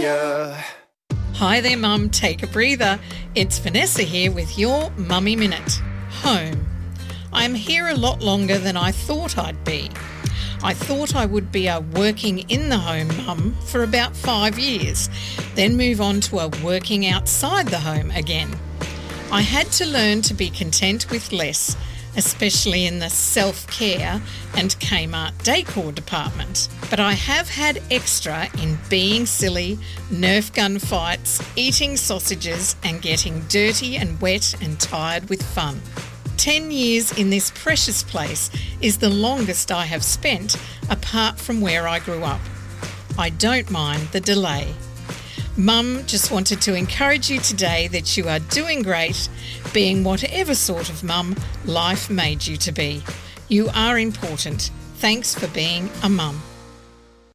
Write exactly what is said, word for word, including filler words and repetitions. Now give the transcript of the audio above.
ya. Hi there, Mum. Take a breather. It's Vanessa here with your Mummy Minute. Home. I'm here a lot longer than I thought I'd be. I thought I would be a working in the home mum for about five years, then move on to a working outside the home again. I had to learn to be content with less, especially in the self-care and Kmart decor department. But I have had extra in being silly, Nerf gun fights, eating sausages and getting dirty and wet and tired with fun. Ten years in this precious place is the longest I have spent apart from where I grew up. I don't mind the delay. Mum just wanted to encourage you today that you are doing great, being whatever sort of mum life made you to be. You are important. Thanks for being a mum.